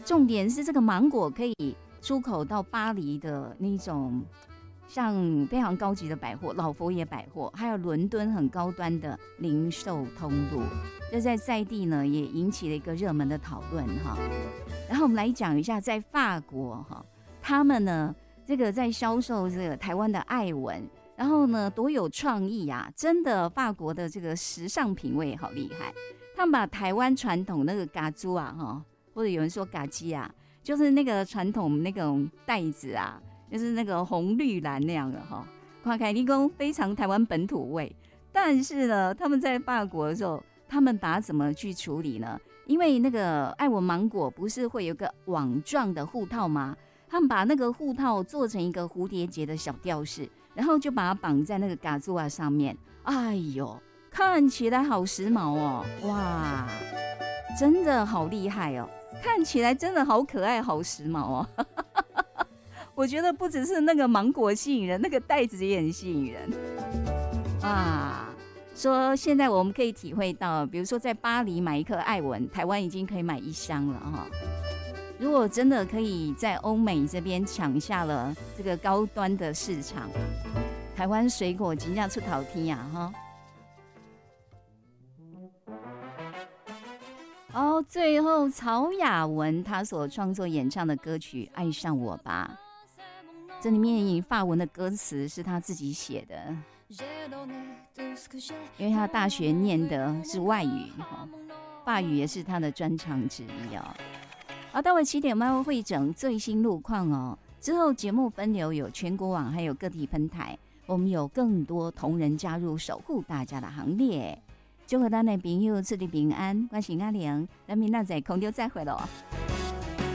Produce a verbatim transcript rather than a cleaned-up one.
重点是这个芒果可以出口到巴黎的那种像非常高级的百货老佛爷百货，还有伦敦很高端的零售通路，这在在地呢也引起了一个热门的讨论哈。然后我们来讲一下在法国哈，他们呢这个在销售这个台湾的爱文，然后呢多有创意啊，真的法国的这个时尚品味好厉害，他们把台湾传统那个嘎珠啊哈，或者有人说嘎鸡啊，就是那个传统那种袋子啊，就是那个红绿蓝那样的哈，夸凯利宫非常台湾本土味。但是呢，他们在法国的时候，他们把它怎么去处理呢？因为那个爱文芒果不是会有个网状的护套吗？他们把那个护套做成一个蝴蝶结的小吊饰，然后就把它绑在那个嘎珠啊上面。哎呦，看起来好时髦哦！哇，真的好厉害哦！看起来真的好可爱，好时髦哦！我觉得不只是那个芒果吸引人，那个袋子也很吸引人。哇，说现在我们可以体会到，比如说在巴黎买一颗爱文，台湾已经可以买一箱了哈。如果真的可以在欧美这边抢下了这个高端的市场，台湾水果真的出头天啊哈！好，最后曹雅文她所创作演唱的歌曲《爱上我吧》，这里面以法文的歌词是她自己写的，因为她大学念的是外语，法语也是她的专长之一哦。好，到了七点，我们会会整最新路况哦。之后节目分流有全国网，还有各地分台，我们有更多同仁加入守护大家的行列。祝福咱的朋友出入平安，我是阿玲，咱明仔载空中再会咯。